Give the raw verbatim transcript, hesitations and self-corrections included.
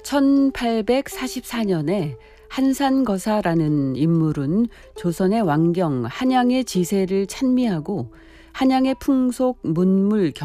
천팔백사십사 년에 한산거사라는 인물은 조선의 왕경 한양의 지세를 찬미하고 한양의 풍속, 문물,